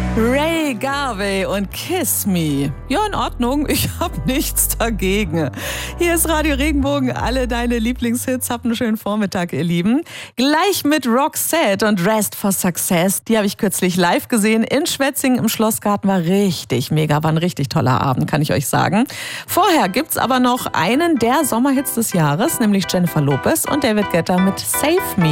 Ray Garvey und Kiss Me. Ja, in Ordnung, ich habe nichts dagegen. Hier ist Radio Regenbogen, alle deine Lieblingshits. Habt einen schönen Vormittag, ihr Lieben. Gleich mit Roxette und Rest for Success. Die habe ich kürzlich live gesehen in Schwetzingen im Schlossgarten. War richtig mega, war ein richtig toller Abend, kann ich euch sagen. Vorher gibt's aber noch einen der Sommerhits des Jahres, nämlich Jennifer Lopez und David Guetta mit Save Me.